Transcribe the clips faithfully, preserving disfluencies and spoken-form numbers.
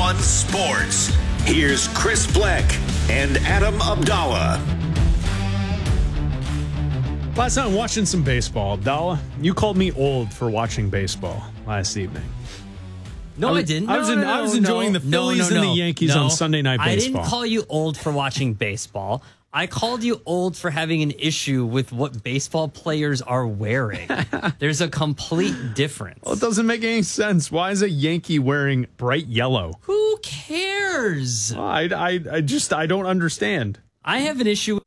on sports. Here's Chris Bleck and Adam Abdallah. Last night, I'm watching some baseball. Abdallah, you called me old for watching baseball last evening. No, I, was, I didn't. I No, was, no, in, no, I was no, enjoying no, the Phillies no, no, and no. the Yankees no, on Sunday Night Baseball. I didn't call you old for watching baseball. I called you old for having an issue with what baseball players are wearing. There's a complete difference. Well, it doesn't make any sense. Why is a Yankee wearing bright yellow? Who cares? Well, I, I, I just, I don't understand. I have an issue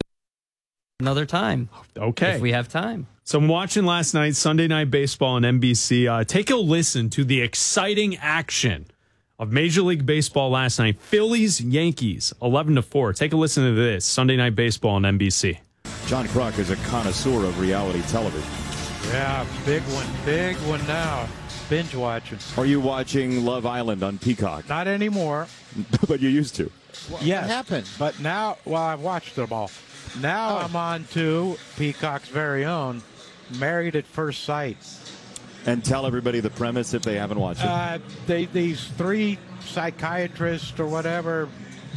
another time. Okay. If we have time. So I'm watching last night, Sunday Night Baseball on N B C. Uh, take a listen to the exciting action of Major League Baseball last night. Phillies, Yankees, eleven to four. Take a listen to this, Sunday Night Baseball on N B C. John Kruk is a connoisseur of reality television. Yeah, big one, big one now. Binge watching. Are you watching Love Island on Peacock? Not anymore. But you used to. Well, yes. What happened? But now, well, I've watched them all. Now oh. I'm on to Peacock's very own Married at First Sight. And tell everybody the premise if they haven't watched it. Uh, they, these three psychiatrists or whatever,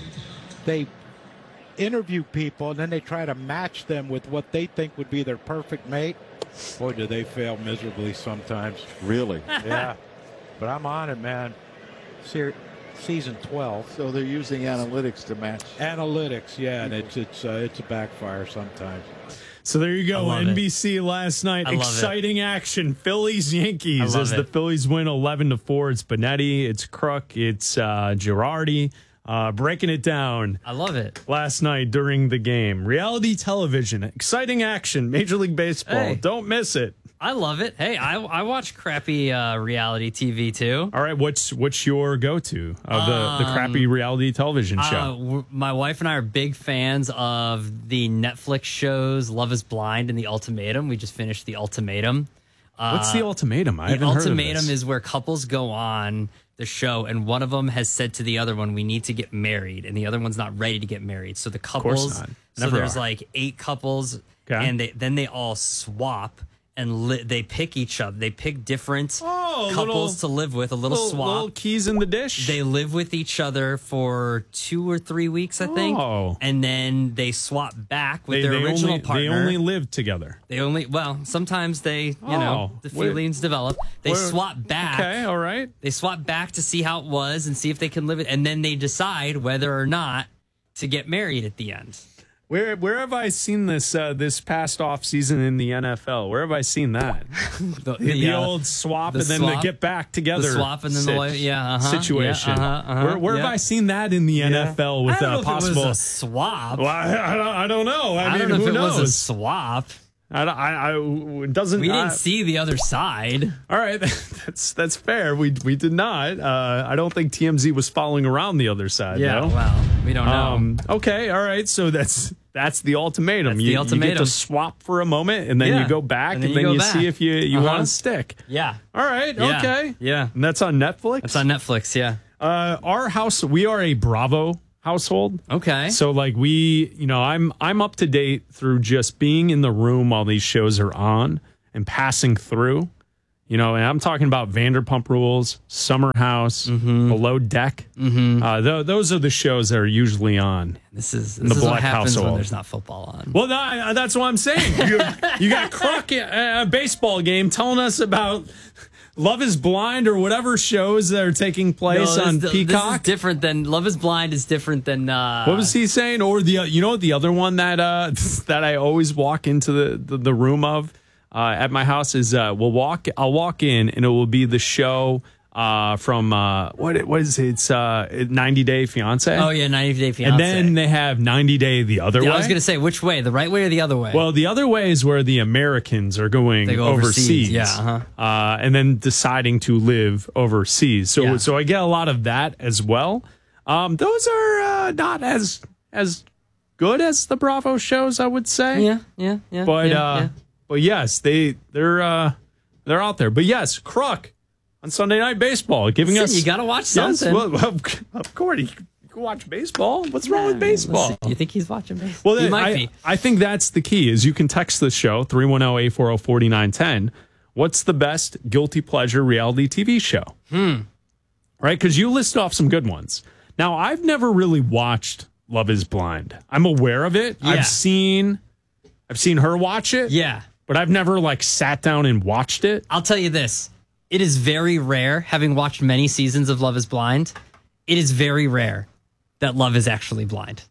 they interview people and then they try to match them with what they think would be their perfect mate. Boy, do they fail miserably sometimes. Really? Yeah. But I'm on it, man. Se- season twelve. So they're using analytics to match. Analytics, yeah, and it's it's uh, it's a backfire sometimes. So there you go, N B C it. Last night. I Exciting action. Phillies, Yankees. As it. the Phillies win eleven to four. It's Benetti, it's Kruk, it's uh, Girardi. Uh, breaking it down. I love it. Last night during the game. Reality television. Exciting action. Major League Baseball. Hey. Don't miss it. I love it. Hey, I I watch crappy uh, reality T V too. All right, what's what's your go-to of the, um, the crappy reality television show? Uh, w- my wife and I are big fans of the Netflix shows Love is Blind and The Ultimatum. We just finished The Ultimatum. Uh, What's The Ultimatum? I the haven't heard of Ultimatum this. is where couples go on the show and one of them has said to the other one, we need to get married, and the other one's not ready to get married. So the couples, not. so Never there's are. like eight couples, Okay. and they then they all swap. And li- they pick each other. They pick different Oh, couples little- to live with. A little, little, swap. little keys in the dish. They live with each other for two or three weeks, I think. Oh. And then they swap back with they, their they original only, partner. They only live together. They only, well, sometimes they, you know, Oh, the wait. feelings develop. They Where- swap back. Okay, all right. They swap back to see how it was and see if they can live it. And then they decide whether or not to get married at the end. Where where have I seen this uh, this past off season in the N F L? Where have I seen that? The, The, the uh, old swap the and then swap, they get back together. The swap and then the sit- yeah, uh-huh, situation. Yeah, uh-huh, uh-huh, where where yeah. have I seen that in the Yeah. N F L with I don't uh, know if possible it was a swap. Well, I, I, don't, I don't know. I, I mean, don't know who if it knows? was a swap. I, don't- I, I it doesn't. We didn't I- see the other side. All right, that's that's fair. We we did not. Uh, I don't think T M Z was following around the other side. Yeah, though. well, we don't know. Um, okay, all right. So that's that's the ultimatum. That's you, the ultimatum. you get to swap for a moment, and then Yeah. you go back, And and then then, you you, go see back. if you, you Uh-huh. want to stick. Yeah. All right. Yeah. Okay. Yeah. And that's on Netflix. It's on Netflix, yeah. Uh, our house. We are a Bravo household. Okay. So like we, you know, I'm I'm up to date through just being in the room while these shows are on and passing through. You know, and I'm talking about Vanderpump Rules, Summer House, Mm-hmm. Below Deck. Mm-hmm. Uh, th- those are the shows that are usually on. This is The this is what Black happens when household. there's not football on. Well, no, that's what I'm saying. You, you got Kruk at a baseball game telling us about Love is Blind or whatever shows that are taking place No, on this, Peacock. This is different than Love is Blind is different than uh What was he saying? Or the you know the other one that uh, that I always walk into the, the, the room of uh, at my house is uh, we'll walk I'll walk in and it will be the show uh, from uh, what what is it? It's uh, ninety Day Fiance. Oh yeah, ninety Day Fiance. And then they have ninety Day the other yeah, way. I was gonna say which way, the right way or the other way? Well, the other way is where the Americans are going They go overseas, overseas, yeah, uh-huh. uh, and then deciding to live overseas. So, Yeah. so I get a lot of that as well. Um, those are uh, not as as good as the Bravo shows, I would say. yeah, yeah, yeah. but yeah, uh, yeah. but yes, they they're uh, they're out there. But yes, Kruk on Sunday Night Baseball giving Listen, us you gotta watch yes, something. well, of of course, you can watch baseball. What's wrong with baseball? Listen, you think he's watching baseball? Well, he then, might I, be. I think that's the key is you can text the show, three one zero, eight four zero, four nine one zero. What's the best guilty pleasure reality T V show? Hmm. right? Because you list off some good ones. Now, I've never really watched Love is Blind. I'm aware of it. Yeah. I've seen I've seen her watch it. Yeah. But I've never like sat down and watched it. I'll tell you this. It is very rare, having watched many seasons of Love is Blind, it is very rare that love is actually blind.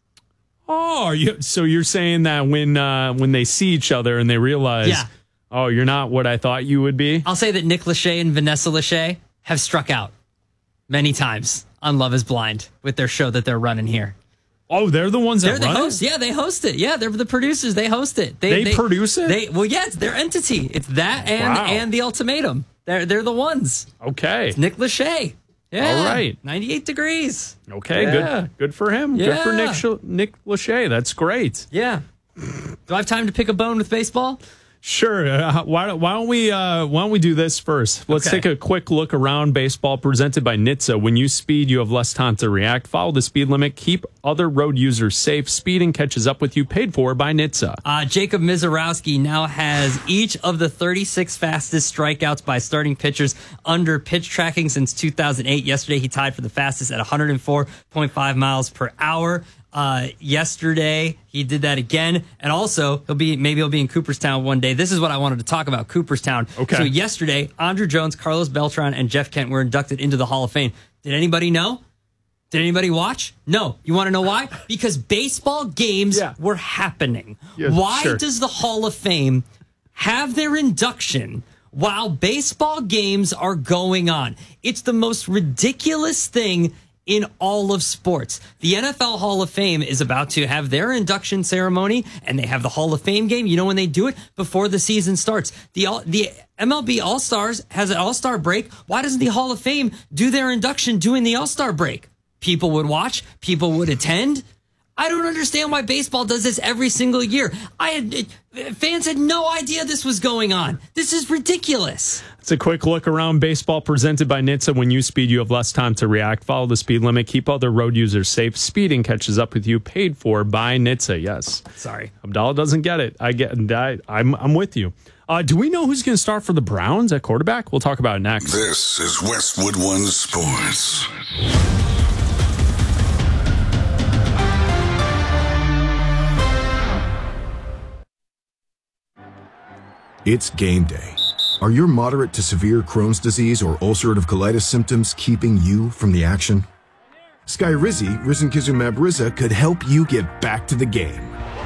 Oh, you, so you're saying that when uh, when they see each other and they realize, Yeah. oh, you're not what I thought you would be? I'll say that Nick Lachey and Vanessa Lachey have struck out many times on Love is Blind with their show that they're running here. Oh, they're the ones They're that the run hosts. it? Yeah, they host it. Yeah, they're the producers. They host it. They produce it? They well, yeah, it's their entity. It's that and Wow. and the Ultimatum. They're they're the ones. Okay. Nick Lachey. Yeah. All right. ninety-eight degrees. Okay, Yeah. good Good for him. Good for Yeah. Nick, Sh- Nick Lachey. That's great. Yeah. Do I have time to pick a bone with baseball? Sure. Uh, why, don't- why don't we uh, Why don't we do this first? Let's Okay. take a quick look around baseball presented by N H T S A. When you speed, you have less time to react. Follow the speed limit. Keep other road users safe. Speeding catches up with you. Paid for by N H T S A. Uh, Jacob Mizorowski now has each of the thirty-six fastest strikeouts by starting pitchers under pitch tracking since two thousand eight. Yesterday, he tied for the fastest at one oh four point five miles per hour. Uh, yesterday, he did that again. And also, he'll be maybe he'll be in Cooperstown one day. This is what I wanted to talk about, Cooperstown. Okay. So yesterday, Andrew Jones, Carlos Beltran, and Jeff Kent were inducted into the Hall of Fame. Did anybody know? Did anybody watch? No. You want to know why? Because baseball games Yeah. were happening. Yeah, why sure. does the Hall of Fame have their induction while baseball games are going on? It's the most ridiculous thing in all of sports. The N F L Hall of Fame is about to have their induction ceremony, and they have the Hall of Fame game. You know when they do it? Before the season starts. The all, the M L B All-Stars has an All-Star break. Why doesn't the Hall of Fame do their induction during the All-Star break? People would watch. People would attend. I don't understand why baseball does this every single year. I had it, fans had no idea this was going on. This is ridiculous. It's a quick look around baseball presented by N H T S A. When you speed, you have less time to react. Follow the speed limit. Keep other road users safe. Speeding catches up with you. Paid for by N H T S A. Yes. Sorry. Abdallah doesn't get it. I get. I, I'm. I'm with you. Uh, do we know who's going to start for the Browns at quarterback? We'll talk about it next. This is Westwood One Sports. It's game day. Are your moderate to severe Crohn's disease or ulcerative colitis symptoms keeping you from the action? Skyrizi, risankizumab Riza, could help you get back to the game.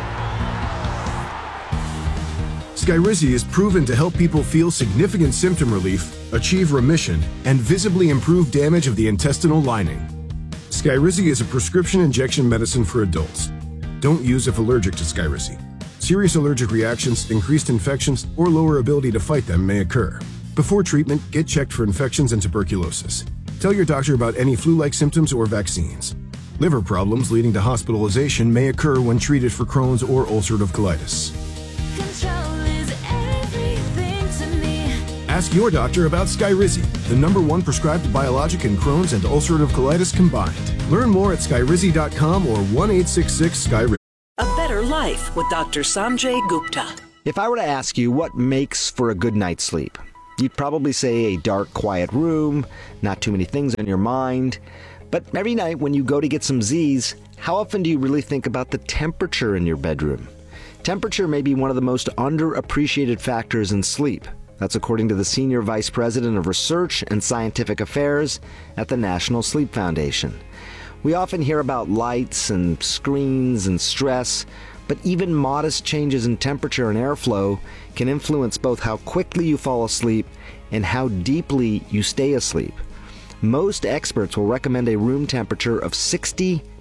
Skyrizi is proven to help people feel significant symptom relief, achieve remission, and visibly improve damage of the intestinal lining. Skyrizi is a prescription injection medicine for adults. Don't use if allergic to Skyrizi. Serious allergic reactions, increased infections, or lower ability to fight them may occur. Before treatment, get checked for infections and tuberculosis. Tell your doctor about any flu-like symptoms or vaccines. Liver problems leading to hospitalization may occur when treated for Crohn's or ulcerative colitis. Control is everything to me. Ask your doctor about Skyrizi, the number one prescribed biologic in Crohn's and ulcerative colitis combined. Learn more at skyrizi dot com or one eight six six Skyrizi. A better life with Doctor Sanjay Gupta. If I were to ask you what makes for a good night's sleep, you'd probably say a dark, quiet room, not too many things on your mind. But every night when you go to get some Z's, how often do you really think about the temperature in your bedroom? Temperature may be one of the most underappreciated factors in sleep. That's according to the Senior Vice President of Research and Scientific Affairs at the National Sleep Foundation. We often hear about lights and screens and stress, but even modest changes in temperature and airflow can influence both how quickly you fall asleep and how deeply you stay asleep. Most experts will recommend a room temperature of sixty